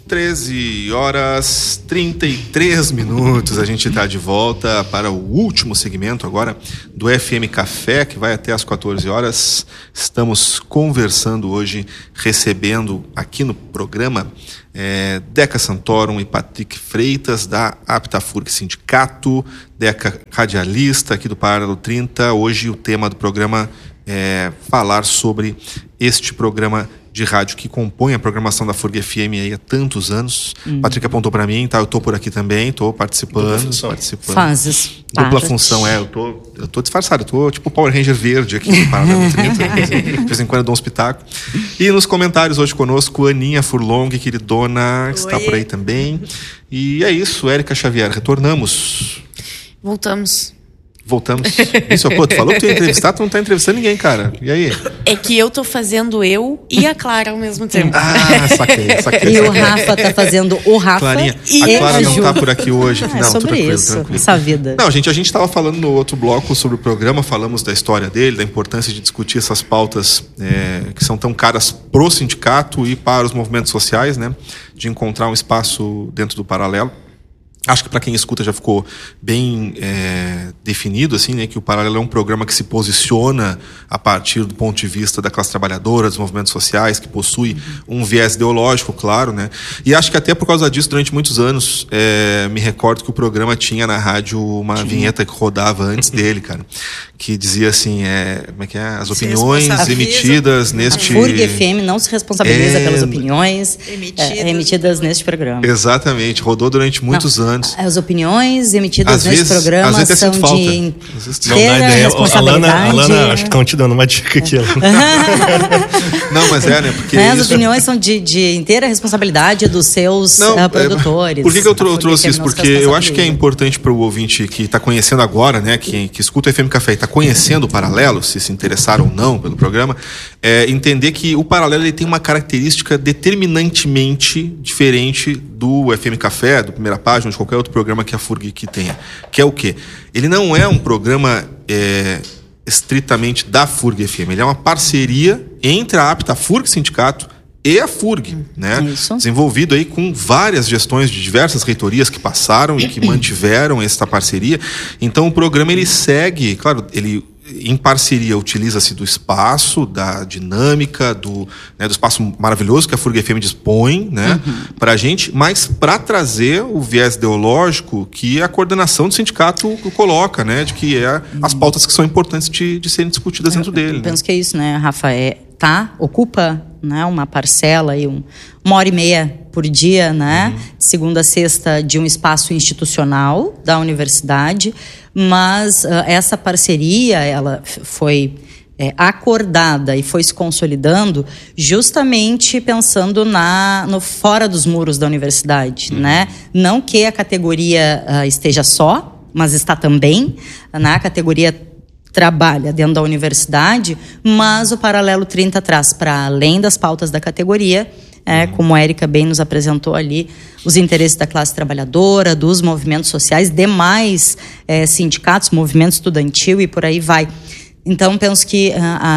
13h33. A gente está de volta para o último segmento agora do FM Café, que vai até às 14 horas. Estamos conversando hoje, recebendo aqui no programa Deca Santorum e Patrick Freitas, da Aptafurg Sindicato. Deca, radialista aqui do Paralelo 30. Hoje o tema do programa é falar sobre este programa de rádio que compõe a programação da FURG FM aí há tantos anos. Patrick apontou para mim, tá? Eu tô por aqui também, tô participando. Fazes. Dupla função, eu tô disfarçado, eu tô tipo Power Ranger verde aqui no Paralelo 30. De vez em quando eu dou um espetáculo. E nos comentários hoje conosco, Aninha Furlong, queridona, que está por aí também. E é isso, Érica Xavier, retornamos. Voltamos. Isso, pô, tu falou que tu ia entrevistar, tu não tá entrevistando ninguém, cara. E aí? É que eu tô fazendo eu e a Clara ao mesmo tempo. Saquei. E o Rafa tá fazendo o Rafa. Clarinha, e a Clara não tá por aqui hoje. Não, sobre tranquilo. Essa vida. Não, a gente tava falando no outro bloco sobre o programa, falamos da história dele, da importância de discutir essas pautas que são tão caras pro sindicato e para os movimentos sociais, né? De encontrar um espaço dentro do Paralelo. Acho que para quem escuta já ficou bem definido, assim, né, que o Paralelo é um programa que se posiciona a partir do ponto de vista da classe trabalhadora, dos movimentos sociais, que possui um viés ideológico, claro, né? E acho que até por causa disso, durante muitos anos, me recordo que o programa tinha na rádio uma vinheta que rodava antes dele, cara, que dizia assim, como é que é? As opiniões emitidas neste... A FURG FM não se responsabiliza pelas opiniões emitidas neste programa. Exatamente, rodou durante muitos anos. As opiniões emitidas nesse programa são de inteira responsabilidade. Alana, acho que estão te dando uma dica aqui. Não, mas né? Porque as opiniões são de inteira responsabilidade dos seus produtores. Por que eu trouxe isso? Porque eu acho que é importante para o ouvinte que está conhecendo agora, né? Que escuta o FM Café e está conhecendo o Paralelo, se interessar ou não pelo programa, entender que o Paralelo ele tem uma característica determinantemente diferente do FM Café, do Primeira Página, de qualquer outro programa que a FURG que tenha. Que é o quê? Ele não é um programa estritamente da FURG FM. Ele é uma parceria entre a Aptafurg Sindicato e a FURG, né? Isso. Desenvolvido aí com várias gestões de diversas reitorias que passaram e que mantiveram essa parceria. Então o programa ele segue, claro, ele em parceria utiliza-se do espaço, da dinâmica, do espaço maravilhoso que a FURG FM dispõe, né, pra gente, mas para trazer o viés ideológico que a coordenação do sindicato coloca, né, de que as pautas que são importantes de serem discutidas dentro dele. Eu penso que é isso, né, Rafa? Ocupa, né, uma parcela e 1h30 por dia, né, de segunda a sexta, de um espaço institucional da universidade, mas essa parceria ela foi acordada e foi se consolidando justamente pensando no fora dos muros da universidade, né? Não que a categoria esteja só, mas está também, né? A categoria trabalha dentro da universidade, mas o Paralelo 30 traz para além das pautas da categoria, como a Érica bem nos apresentou ali, os interesses da classe trabalhadora, dos movimentos sociais, demais sindicatos, movimento estudantil e por aí vai. Então, penso que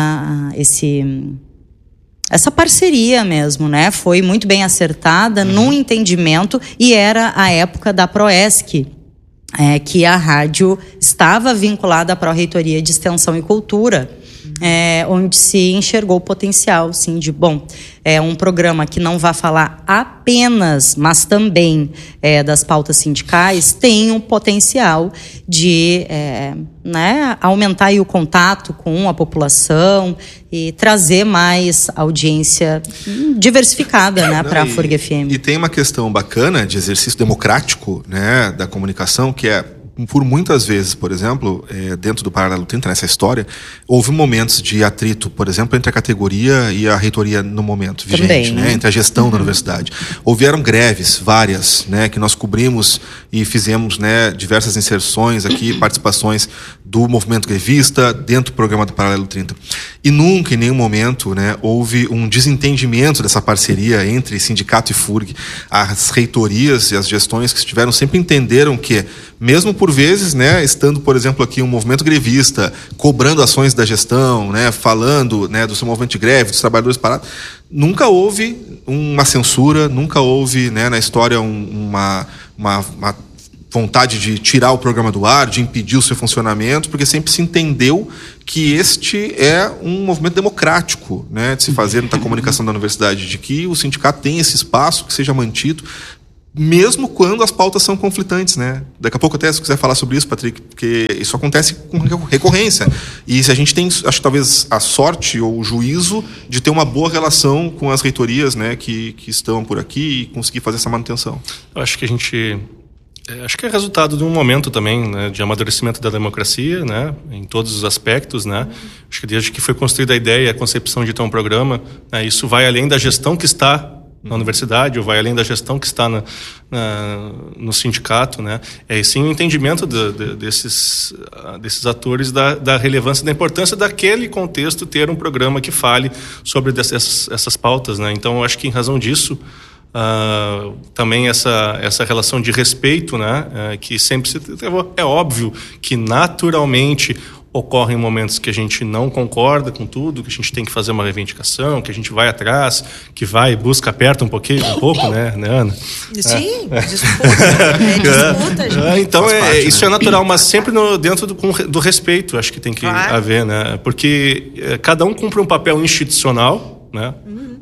essa parceria mesmo, né, foi muito bem acertada no entendimento e era a época da Proesc, que a rádio estava vinculada à Pró-Reitoria de Extensão e Cultura, onde se enxergou o potencial, sim, é um programa que não vai falar apenas, mas também das pautas sindicais, tem um potencial de aumentar aí o contato com a população e trazer mais audiência diversificada, né, para a FURG FM. E tem uma questão bacana de exercício democrático, né, da comunicação, que por muitas vezes, por exemplo, dentro do Paralelo 30, nessa história, houve momentos de atrito, por exemplo, entre a categoria e a reitoria no momento vigente, também, né? Entre a gestão da universidade. Houveram greves, várias, né, que nós cobrimos e fizemos, né, diversas inserções aqui, participações do movimento grevista dentro do programa do Paralelo 30. E nunca, em nenhum momento, né, houve um desentendimento dessa parceria entre sindicato e FURG. As reitorias e as gestões que estiveram sempre entenderam que, mesmo por vezes, né, estando, por exemplo, aqui um movimento grevista, cobrando ações da gestão, né, falando, né, do seu movimento de greve, dos trabalhadores parados, nunca houve uma censura, nunca houve, né, na história uma vontade de tirar o programa do ar, de impedir o seu funcionamento, porque sempre se entendeu que este é um movimento democrático, né, de se fazer na comunicação da universidade, de que o sindicato tem esse espaço, que seja mantido, mesmo quando as pautas são conflitantes, né? Daqui a pouco até, se quiser falar sobre isso, Patrick, porque isso acontece com recorrência. E se a gente tem, acho que talvez a sorte ou o juízo de ter uma boa relação com as reitorias, né, que estão por aqui e conseguir fazer essa manutenção. Eu acho que acho que é resultado de um momento também, né, de amadurecimento da democracia, né, em todos os aspectos, né. Acho que desde que foi construída a ideia, a concepção de ter um programa, né, isso vai além da gestão que está na universidade, ou vai além da gestão que está no sindicato, né? É sim o entendimento desses atores da relevância, da importância daquele contexto ter um programa que fale sobre essas pautas, né? Então, eu acho que em razão disso, também essa relação de respeito, né? Que sempre é óbvio que naturalmente ocorrem momentos que a gente não concorda com tudo, que a gente tem que fazer uma reivindicação, que a gente vai atrás, que vai, busca, aperta um pouco, né, Ana? Sim, disputa, gente. Então, isso é natural, mas sempre dentro do respeito, acho que tem que haver, né? Porque cada um cumpre um papel institucional, né?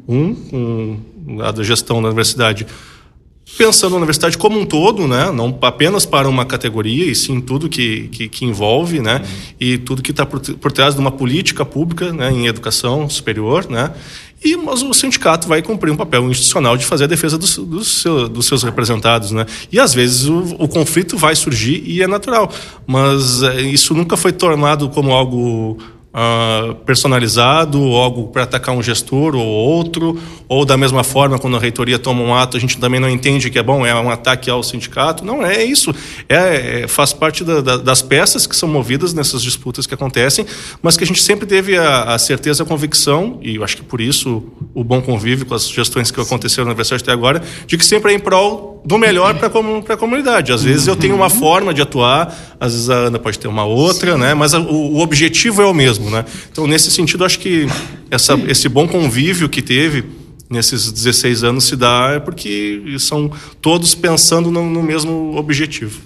A da gestão da universidade, pensando na universidade como um todo, né? Não apenas para uma categoria, e sim tudo que envolve, né? E tudo que está por trás de uma política pública, né, em educação superior, né? Mas o sindicato vai cumprir um papel institucional de fazer a defesa dos seus representados, né? E às vezes o conflito vai surgir e é natural, mas isso nunca foi tornado como algo personalizado, ou algo para atacar um gestor ou outro, ou da mesma forma quando a reitoria toma um ato a gente também não entende que é um ataque ao sindicato. Não é isso, faz parte das peças que são movidas nessas disputas que acontecem, mas que a gente sempre teve a certeza, a convicção, e eu acho que por isso o bom convívio com as gestões que aconteceram na universidade até agora, de que sempre é em prol do melhor para a comunidade. Às vezes eu tenho uma forma de atuar, às vezes a Ana pode ter uma outra, né? Mas o objetivo é o mesmo, né? Então, nesse sentido, acho que esse bom convívio que teve nesses 16 anos se dá porque são todos pensando no mesmo objetivo.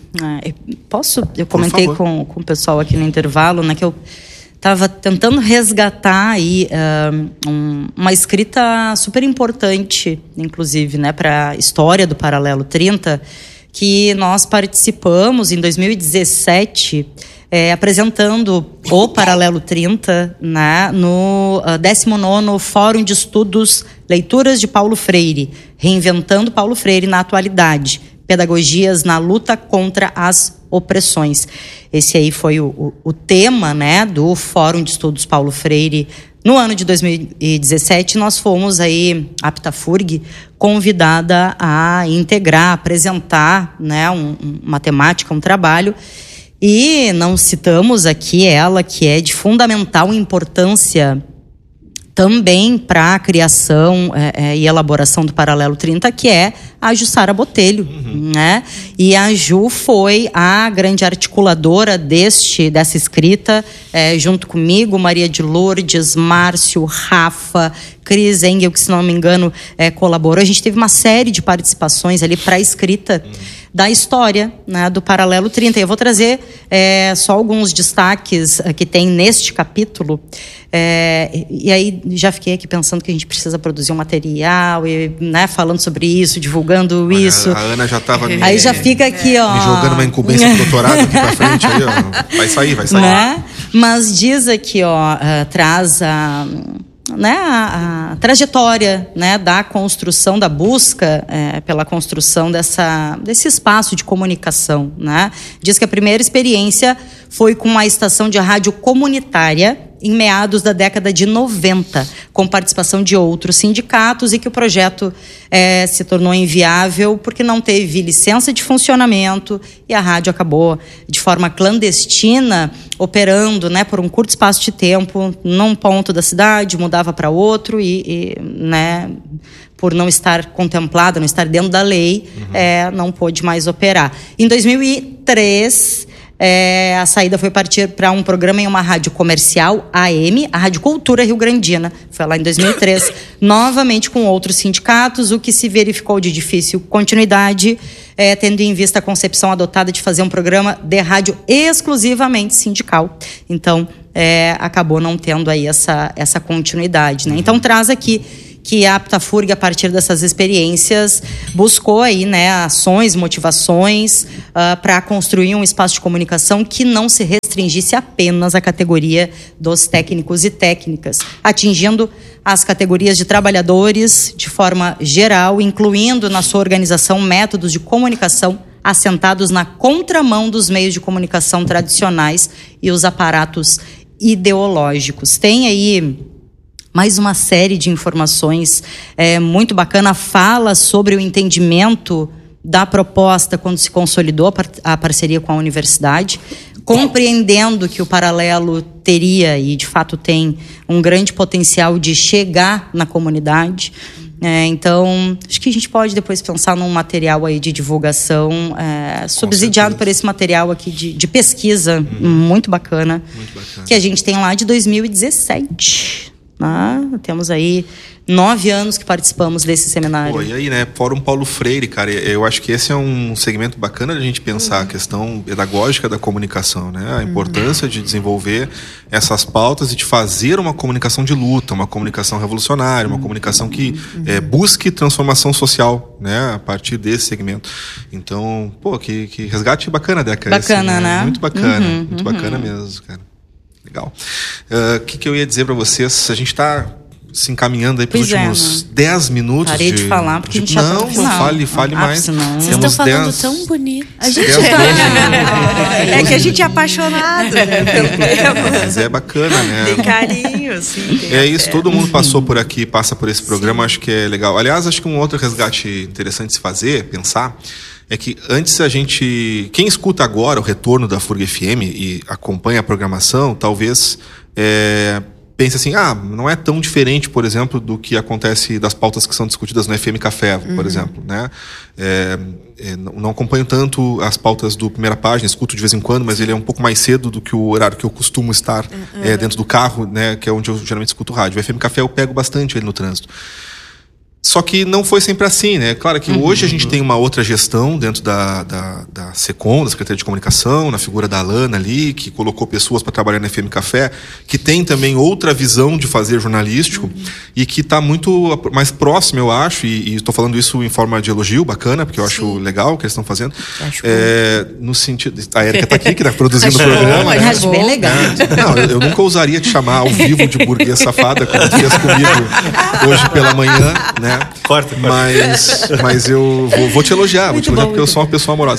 Eu comentei com o pessoal aqui no intervalo, né, que eu estava tentando resgatar aí uma escrita super importante, inclusive, né, para a história do Paralelo 30, que nós participamos em 2017, apresentando o Paralelo 30, né, no 19º Fórum de Estudos Leituras de Paulo Freire, Reinventando Paulo Freire na Atualidade, Pedagogias na Luta contra as Opressões. Esse aí foi o tema, né, do Fórum de Estudos Paulo Freire. No ano de 2017, nós fomos aí, a Aptafurg, convidada a integrar, apresentar, né, uma temática, um trabalho. E não citamos aqui ela, que é de fundamental importância também para a criação e elaboração do Paralelo 30, que é a Jussara Botelho, né? E a Ju foi a grande articuladora dessa escrita, junto comigo, Maria de Lourdes, Márcio, Rafa, Cris Engel, que se não me engano colaborou. A gente teve uma série de participações ali para a escrita da história, né, do Paralelo 30. Eu vou trazer só alguns destaques que tem neste capítulo. E aí já fiquei aqui pensando que a gente precisa produzir um material, né, falando sobre isso, divulgando isso. A Ana já estava aí já fica aqui, ó, me jogando uma incumbência de doutorado aqui pra frente. Aí, ó, vai sair. Né? Mas diz aqui, ó, traz a trajetória, né, da construção, da busca pela construção desse espaço de comunicação, né? Diz que a primeira experiência foi com uma estação de rádio comunitária em meados da década de 90, com participação de outros sindicatos, e que o projeto se tornou inviável porque não teve licença de funcionamento e a rádio acabou de forma clandestina operando, né, por um curto espaço de tempo num ponto da cidade, mudava para outro e né, por não estar contemplada, não estar dentro da lei, não pôde mais operar. Em 2003 A saída foi partir para um programa em uma rádio comercial, AM, a Rádio Cultura Rio Grandina. Foi lá em 2003, novamente com outros sindicatos, o que se verificou de difícil continuidade, tendo em vista a concepção adotada de fazer um programa de rádio exclusivamente sindical. Então, acabou não tendo aí essa continuidade, né? Então, traz aqui que a Aptafurg, a partir dessas experiências, buscou aí, né, ações, motivações para construir um espaço de comunicação que não se restringisse apenas à categoria dos técnicos e técnicas, atingindo as categorias de trabalhadores de forma geral, incluindo na sua organização métodos de comunicação assentados na contramão dos meios de comunicação tradicionais e os aparatos ideológicos. Tem aí mais uma série de informações muito bacana, fala sobre o entendimento da proposta quando se consolidou a parceria com a universidade, compreendendo que o Paralelo teria, e de fato tem, um grande potencial de chegar na comunidade. Então, acho que a gente pode depois pensar num material aí de divulgação subsidiado por esse material aqui de pesquisa, muito bacana, que a gente tem lá de 2017. Temos aí 9 anos que participamos desse seminário. E aí, né? Fórum Paulo Freire, cara, eu acho que esse é um segmento bacana de a gente pensar a questão pedagógica da comunicação, né? A importância de desenvolver essas pautas e de fazer uma comunicação de luta, uma comunicação revolucionária, uma comunicação que busque transformação social, né? A partir desse segmento. Então, que resgate bacana, Deca. Bacana, esse, né? Muito bacana, muito bacana mesmo, cara. Legal. O que eu ia dizer para vocês? A gente está se encaminhando aí para os últimos 10 minutos. Parei de falar porque a gente já tá no final. Fale mais. Vocês estão falando tão bonito. A gente é que a gente é apaixonado, né, pelo tema. Mas é bacana, né? Tem carinho, assim. Isso, todo mundo passou por aqui, passa por esse programa, acho que é legal. Aliás, acho que um outro resgate interessante de se fazer, pensar, é que antes quem escuta agora o retorno da FURG FM e acompanha a programação, talvez pense assim, não é tão diferente, por exemplo, do que acontece das pautas que são discutidas no FM Café, por exemplo, né? Não acompanho tanto as pautas do Primeira Página, escuto de vez em quando, mas ele é um pouco mais cedo do que o horário que eu costumo estar dentro do carro, né? Que é onde eu geralmente escuto rádio. O FM Café eu pego bastante ele no trânsito. Só que não foi sempre assim, né? Claro que hoje a gente tem uma outra gestão dentro da SECOM, da Secretaria de Comunicação, na figura da Alana ali, que colocou pessoas para trabalhar no FM Café, que tem também outra visão de fazer jornalístico e que está muito mais próximo, eu acho, e estou falando isso em forma de elogio, bacana, porque eu acho legal o que eles estão fazendo. No sentido... A Érica está aqui, que está produzindo o programa. Acho bem legal. Não, eu nunca ousaria te chamar ao vivo de burguês safada, como tu fez comigo hoje pela manhã, né? Corta. Mas eu vou te elogiar, porque eu sou uma pessoa amorosa.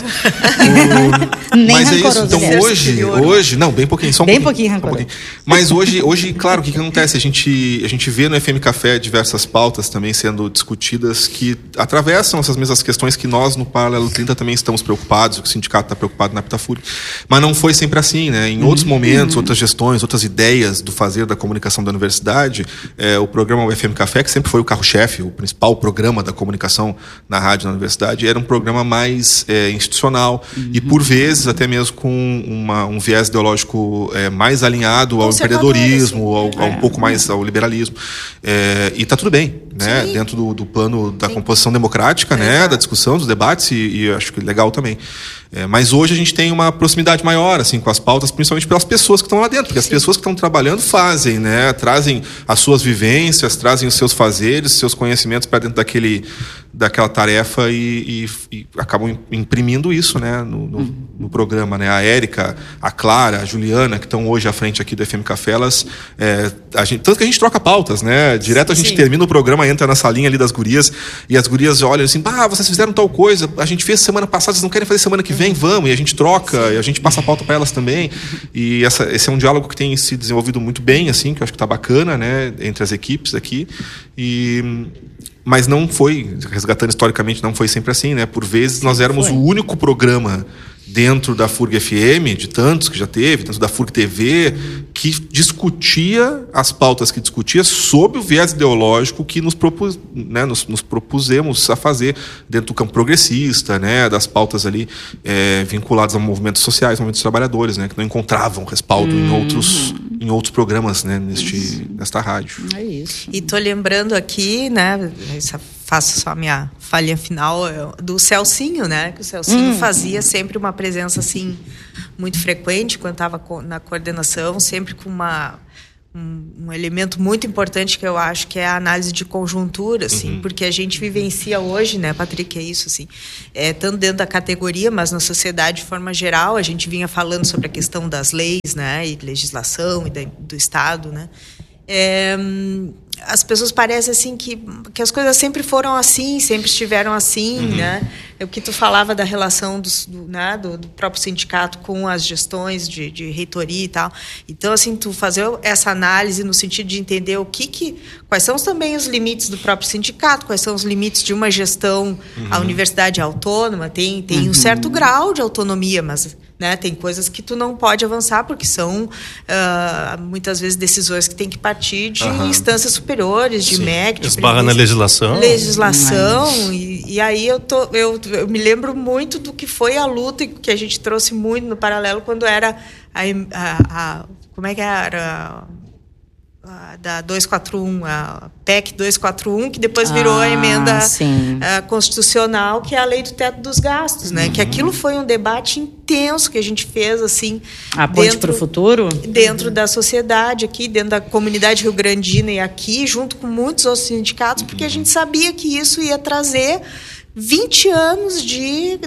Mas é isso. Então hoje, não, bem pouquinho, só um pouquinho. Rancoroso. Mas hoje, claro, o que acontece? A gente vê no FM Café diversas pautas também sendo discutidas que atravessam essas mesmas questões que nós no Paralelo 30 também estamos preocupados, que o sindicato está preocupado na Aptafurg. Mas não foi sempre assim, né? Em outros momentos, outras gestões, outras ideias do fazer da comunicação da universidade, o programa FM Café, que sempre foi o carro-chefe, o principal programa da comunicação na rádio na universidade, era um programa mais institucional e, por vezes, até mesmo com um viés ideológico mais alinhado ao empreendedorismo, ao um pouco mais ao liberalismo. E está tudo bem, né? Dentro do plano da composição democrática, né? Da discussão, dos debates, e acho que legal também. Mas hoje a gente tem uma proximidade maior assim, com as pautas, principalmente pelas pessoas que estão lá dentro, porque as pessoas que estão trabalhando fazem, né? Trazem as suas vivências, trazem os seus fazeres, os seus conhecimentos para dentro daquela tarefa e acabam imprimindo isso, né? no programa, né? A Érica, a Clara, a Juliana, que estão hoje à frente aqui do FM Café, tanto que a gente troca pautas, né? Direto a gente termina o programa, entra na salinha ali das gurias e as gurias olham assim, vocês fizeram tal coisa, a gente fez semana passada, vocês não querem fazer semana que vem? Vamos, e a gente troca, e a gente passa a pauta para elas também, e esse é um diálogo que tem se desenvolvido muito bem, assim, que eu acho que está bacana, né, entre as equipes aqui, mas não foi, resgatando historicamente, não foi sempre assim, né, por vezes nós éramos o único programa dentro da FURG FM, de tantos que já teve, dentro da FURG TV, que discutia as pautas que discutia sob o viés ideológico que nos propusemos a fazer dentro do campo progressista, né, das pautas ali vinculadas a movimentos sociais, movimentos trabalhadores, né, que não encontravam respaldo em outros programas, né, nesta rádio. É isso. E tô lembrando aqui, né, faço só a minha falha final, do Celcinho, né, que o Celcinho fazia sempre uma presença assim muito frequente quando estava na coordenação, sempre com um elemento muito importante que eu acho que é a análise de conjuntura, assim, porque a gente vivencia hoje, né, Patrick, é isso, assim, tanto dentro da categoria, mas na sociedade de forma geral, a gente vinha falando sobre a questão das leis, né, e legislação e do Estado, né, as pessoas parecem assim que as coisas sempre foram assim, sempre estiveram assim, né? O que tu falava da relação do próprio sindicato com as gestões de reitoria e tal. Então, assim, tu fazer essa análise no sentido de entender quais são também os limites do próprio sindicato, quais são os limites de uma gestão. A universidade é autônoma, tem um certo grau de autonomia, mas, né, tem coisas que tu não pode avançar porque são muitas vezes decisões que tem que partir de instâncias superiores, de MEC, de esbarra na legislação. E aí eu me lembro muito do que foi a luta que a gente trouxe muito no Paralelo quando era como é que era? Da 241, a PEC 241, que depois virou a emenda constitucional, que é a lei do teto dos gastos, né? Que aquilo foi um debate intenso que a gente fez, assim... A ponte para o futuro? Dentro da sociedade aqui, dentro da comunidade rio-grandina e aqui, junto com muitos outros sindicatos, porque a gente sabia que isso ia trazer 20 anos de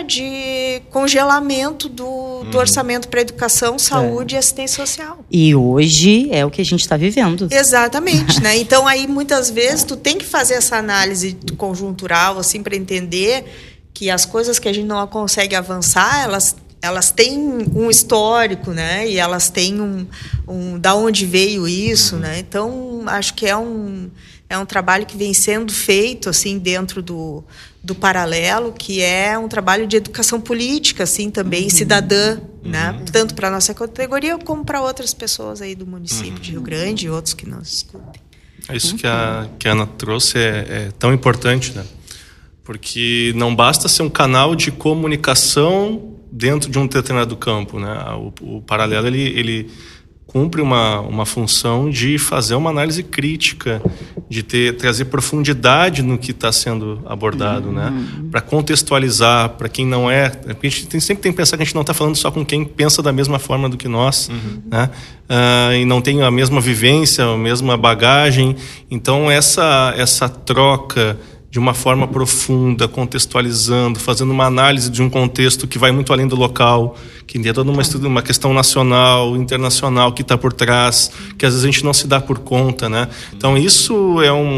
congelamento do orçamento para educação, saúde e assistência social. E hoje é o que a gente está vivendo. Exatamente, né? Então, aí, muitas vezes, tu tem que fazer essa análise conjuntural, assim, para entender que as coisas que a gente não consegue avançar, elas têm um histórico, né? E elas têm da onde veio isso, né? Então, acho que é um trabalho que vem sendo feito, assim, dentro do Paralelo, que é um trabalho de educação política, assim, também cidadã, né? Tanto para a nossa categoria como para outras pessoas aí do município de Rio Grande e outros que nos escutem. É isso que a Ana trouxe é tão importante, né? Porque não basta ser um canal de comunicação dentro de um determinado campo, né? O Paralelo, ele cumpre uma função de fazer uma análise crítica, de trazer profundidade no que está sendo abordado, né? Para contextualizar, para quem não é... Porque a gente sempre tem que pensar que a gente não está falando só com quem pensa da mesma forma do que nós, né? E não tem a mesma vivência, a mesma bagagem. Então, essa troca de uma forma profunda, contextualizando, fazendo uma análise de um contexto que vai muito além do local, que tem toda uma questão nacional, internacional que está por trás, que às vezes a gente não se dá por conta, né? Então isso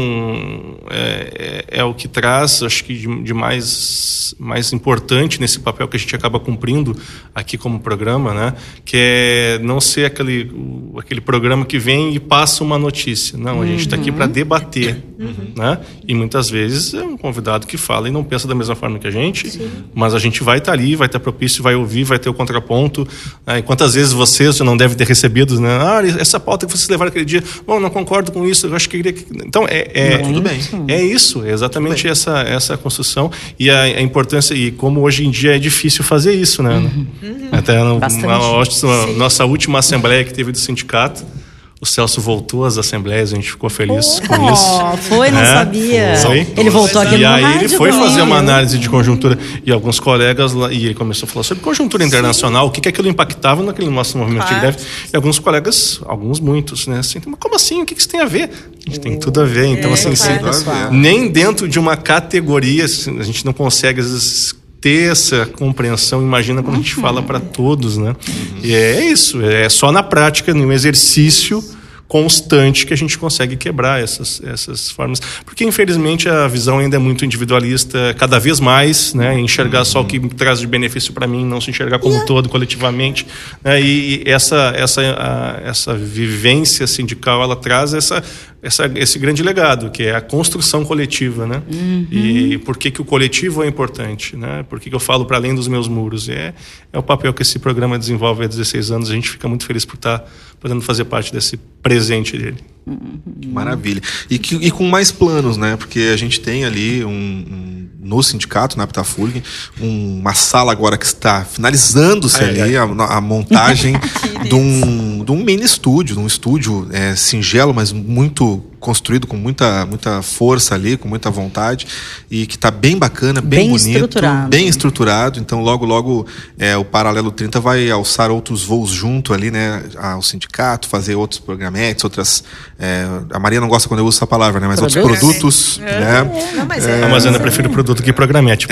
é o que traz, acho que de mais importante nesse papel que a gente acaba cumprindo aqui como programa, né? Que é não ser aquele programa que vem e passa uma notícia. Não, a gente está aqui para debater, né? E muitas vezes é um convidado que fala e não pensa da mesma forma que a gente, mas a gente vai estar ali, vai estar propício, vai ouvir, vai ter o contraponto. Né? E quantas vezes vocês já não devem ter recebido, né? Essa pauta que vocês levaram aquele dia, bom, não concordo com isso, eu acho que queria... Então, tudo bem. É isso, é exatamente essa construção e a importância, e como hoje em dia é difícil fazer isso, né? Até na nossa última assembleia que teve do sindicato, o Celso voltou às assembleias, a gente ficou feliz com isso. Foi, não sabia. Foi. Ele voltou aqui no rádio. E aí ele foi fazer uma análise de conjuntura. E alguns colegas lá, e ele começou a falar sobre conjuntura internacional, o que aquilo impactava naquele nosso movimento de greve. E alguns colegas, muitos, né? Assim, mas como assim? O que isso tem a ver? A gente tem tudo a ver. Então, nem dentro de uma categoria, a gente não consegue, às vezes, ter essa compreensão, imagina quando a gente fala para todos, né? E é isso, é só na prática, no exercício, constante que a gente consegue quebrar essas formas. Porque, infelizmente, a visão ainda é muito individualista, cada vez mais, né? Enxergar só o que traz de benefício para mim, não se enxergar como um todo, coletivamente. Né? E essa vivência sindical, ela traz esse grande legado, que é a construção coletiva, né? E por que o coletivo é importante, né? Por que eu falo para além dos meus muros? É o papel que esse programa desenvolve há 16 anos. A gente fica muito feliz por estar podendo fazer parte desse presente dele. Maravilha. E com mais planos, né? Porque a gente tem ali no sindicato, na Aptafurg, uma sala agora que está finalizando-se ali a montagem de um mini estúdio, um estúdio singelo, mas muito construído com muita força ali, com muita vontade, e que está bem bacana, bem bonito, bem estruturado. Então logo o Paralelo 30 vai alçar outros voos junto ali, né, ao sindicato, fazer outros programetes, outras... a Maria não gosta quando eu uso essa palavra, né, mas outros produtos, né? Não, mas Mas eu ainda prefiro produto que programete.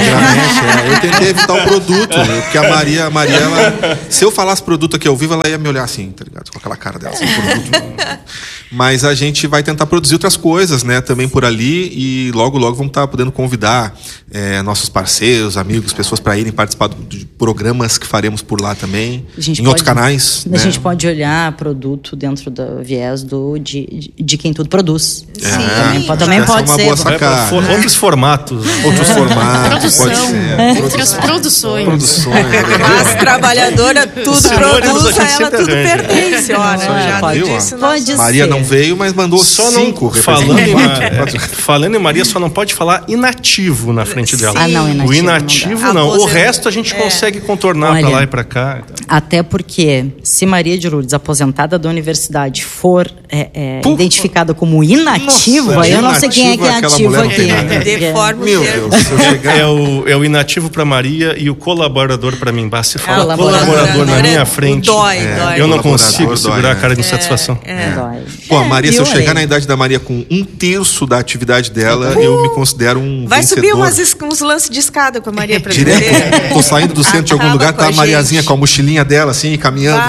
Eu tentei evitar o produto, porque a Maria ela, se eu falasse produto aqui ao vivo, ela ia me olhar assim, tá ligado? Com aquela cara dela, assim, produto. Mas a gente vai tentar produzir outras coisas, né, também por ali, e logo vamos estar podendo convidar nossos parceiros, amigos, pessoas para irem participar de programas que faremos por lá também, outros canais. A gente pode olhar produto dentro do viés de quem tudo produz. Também pode ser. Outros formatos. Outros formatos. Produção. Pode ser. Outras produções. As trabalhadoras tudo produz, a ela tudo pertence. Maria não veio, mas mandou só 5. Falando em Maria, só não pode falar inativo na frente dela. Não, o inativo não. O resto a gente consegue contornar para lá e para cá. Até porque, se Maria de Lourdes, aposentada da universidade, for identificada como inativa, eu não sei quem é que é ativo aqui. Meu Deus, é o inativo para Maria e o colaborador para mim. Se fala colaborador na minha frente, dói. Eu não consigo segurar a cara de insatisfação. Dói. Pô, a Maria, se eu chegar na idade da Maria com 1/3 da atividade dela, eu me considero um Vai vencedor. subir uns lances de escada com a Maria pra Direto, dizer. tô saindo do centro de algum lugar, tá a Mariazinha com a mochilinha dela, assim, caminhando.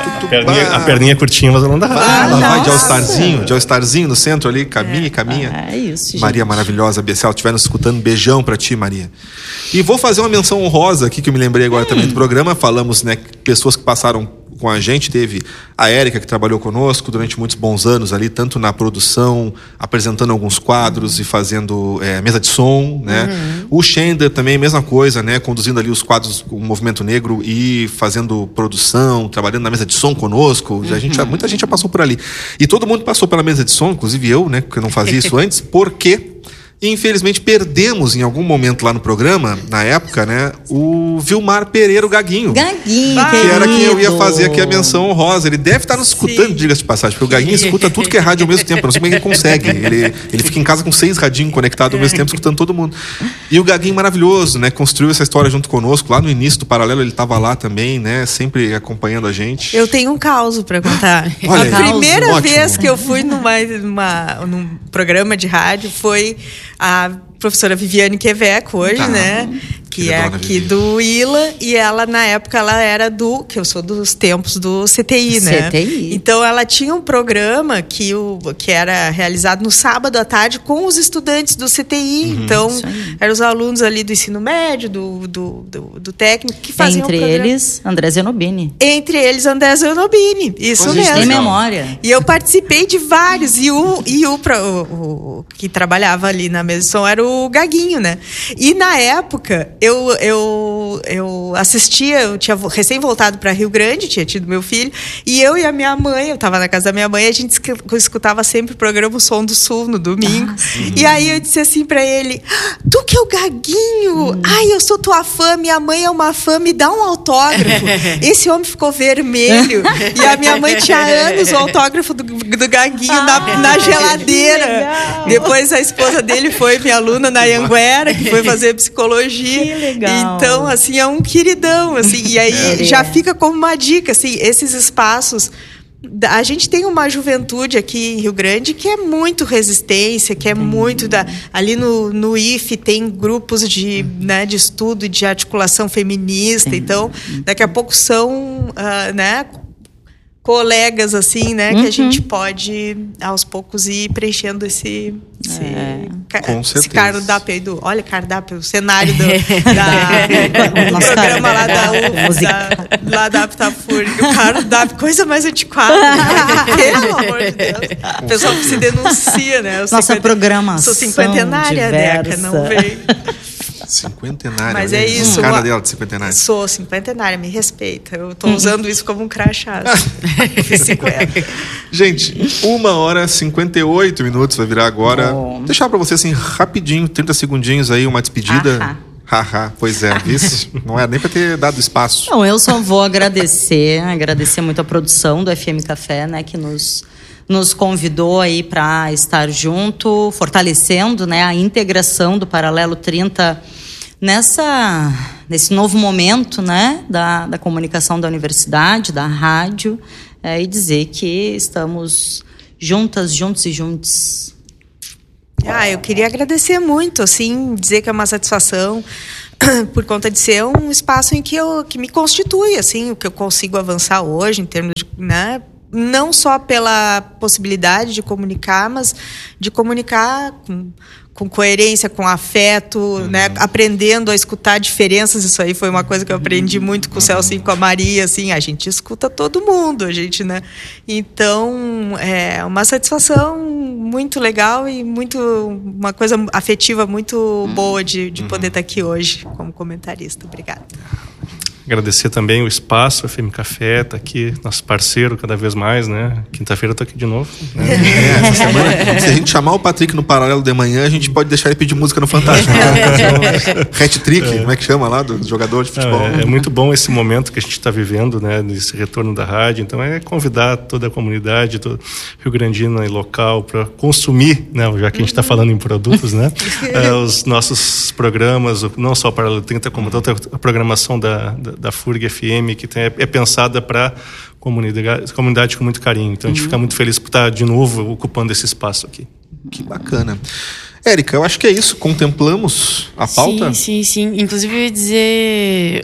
A perninha curtinha, mas ela não dá. Ela vai de All-Starzinho no centro ali, caminha. É isso, gente. Maria maravilhosa, se ela estiver nos escutando, beijão pra ti, Maria. E vou fazer uma menção honrosa aqui, que eu me lembrei agora também do programa. Falamos, né, pessoas que passaram com a gente. Teve a Érica, que trabalhou conosco durante muitos bons anos ali, tanto na produção, apresentando alguns quadros e fazendo mesa de som, né? O Schender também, mesma coisa, né? Conduzindo ali os quadros com o Movimento Negro e fazendo produção, trabalhando na mesa de som conosco. Muita gente já passou por ali. E todo mundo passou pela mesa de som, inclusive eu, né? Porque eu não fazia isso antes, porque... E, infelizmente, perdemos em algum momento lá no programa, na época, né, o Vilmar Pereira, o Gaguinho. Que era quem eu ia fazer aqui a menção honrosa. Ele deve estar nos escutando, diga-se de passagem, porque o Gaguinho escuta tudo que é rádio ao mesmo tempo. Eu não sei como é que ele consegue. Ele fica em casa com 6 radinhos conectados ao mesmo tempo, escutando todo mundo. E o Gaguinho maravilhoso, né, construiu essa história junto conosco. Lá no início do Paralelo, ele estava lá também, né, sempre acompanhando a gente. Eu tenho um caos para contar. Olha, a primeira ótimo. vez que eu fui num programa de rádio foi a professora Viviane Queveco hoje, né? Que é aqui do ILA, e ela, na época, ela era que eu sou dos tempos do CTI, né? CTI. Então, ela tinha um programa que era realizado no sábado à tarde com os estudantes do CTI. Então, eram os alunos ali do ensino médio, do técnico, que faziam Entre eles, André Zenobini. Entre eles, André Zenobini. Isso mesmo. Tem memória. E eu participei de vários. E o que trabalhava ali na mesa de som era o Gaguinho, né? E, na época... Eu assistia, eu tinha recém voltado para Rio Grande, tinha tido meu filho, e eu e a minha mãe, eu estava na casa da minha mãe, a gente escutava sempre o programa O Som do Sul no domingo. E aí eu disse assim para ele: tu que é o Gaguinho? Ai, eu sou tua fã, minha mãe é uma fã, me dá um autógrafo. Esse homem ficou vermelho, e a minha mãe tinha anos o autógrafo do Gaguinho na geladeira. Depois a esposa dele foi minha aluna na Anhanguera, que foi fazer psicologia. Que legal. Então, assim, é um queridão, assim, e aí já fica como uma dica, assim, esses espaços. A gente tem uma juventude aqui em Rio Grande que é muito resistência, que é muito ali no IFE tem grupos de estudo e de articulação feminista. Então, daqui a pouco são, colegas, assim, né? Que a gente pode, aos poucos, ir preenchendo esse cardápio aí olha, cardápio, o cenário do programa lá lá da Aptafurg. O cardápio, coisa mais antiquada. Pelo amor de Deus. A pessoa se denuncia, né? Nossa programação. Sou cinquentenária, Deca, não veio. Cinquentenária. Mas é isso. Cara dela de cinquentenária. Sou cinquentenária, me respeita. Eu tô usando isso como um crachá. Fiz 50. Gente, 1h58 vai virar agora. Bom. Deixar pra você assim, rapidinho, 30 segundinhos aí, uma despedida. Haha, pois é, isso não é nem pra ter dado espaço. Não, eu só vou agradecer muito a produção do FM Café, né, que nos convidou aí para estar junto, fortalecendo, né, a integração do Paralelo 30 nesse novo momento, né, da comunicação da universidade, da rádio, e dizer que estamos juntas, juntos e juntos. Eu queria agradecer muito, assim, dizer que é uma satisfação por conta de ser um espaço em que me constitui, assim, o que eu consigo avançar hoje em termos de, né, não só pela possibilidade de comunicar, mas de comunicar com coerência, com afeto, né? Aprendendo a escutar diferenças. Isso aí foi uma coisa que eu aprendi muito com o Celso e com a Maria, assim, a gente escuta todo mundo, a gente, né? Então, é uma satisfação muito legal e uma coisa afetiva muito boa de poder estar aqui hoje como comentarista. Obrigada. Agradecer também o espaço, o FM Café, tá aqui, nosso parceiro cada vez mais, né? Quinta-feira eu tô aqui de novo. Né? Essa semana, se a gente chamar o Patrick no Paralelo de manhã, a gente pode deixar ele pedir música no Fantástico. Hat-trick, como é que chama lá, do jogador de futebol. É muito bom esse momento que a gente está vivendo, né? Nesse retorno da rádio. Então, convidar toda a comunidade, todo Rio Grandino e local para consumir, né? Já que a gente está falando em produtos, né? Os nossos programas, não só o Paralelo 30, como toda a programação da FURG FM, que é pensada para comunidade com muito carinho. Então a gente fica muito feliz por estar de novo ocupando esse espaço aqui. Que bacana. Érica, eu acho que é isso. Contemplamos a pauta? Sim. Inclusive eu ia dizer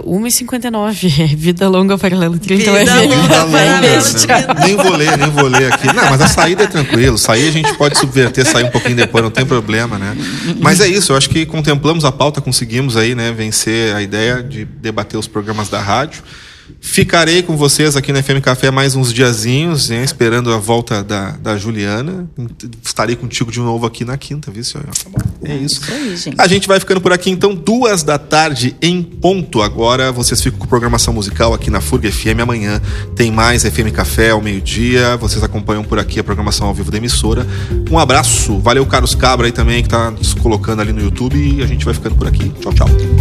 1h59. Vida longa, Paralelo 30. Vida longa, Paralelo 30. Nem vou ler aqui. Não, mas a saída é tranquilo. Sair a gente pode subverter, sair um pouquinho depois, não tem problema, né? Mas é isso, eu acho que contemplamos a pauta, conseguimos aí, né, vencer a ideia de debater os programas da rádio. Ficarei com vocês aqui no FM Café mais uns diazinhos, né, esperando a volta da Juliana. Estarei contigo de novo aqui na quinta, viu, senhor? É isso. Aí, gente. A gente vai ficando por aqui, então, 14h em ponto. Agora vocês ficam com programação musical aqui na FURG FM. Amanhã tem mais FM Café ao meio-dia. Vocês acompanham por aqui a programação ao vivo da emissora. Um abraço. Valeu, Carlos Cabra aí também, que tá nos colocando ali no YouTube. E a gente vai ficando por aqui. Tchau, tchau.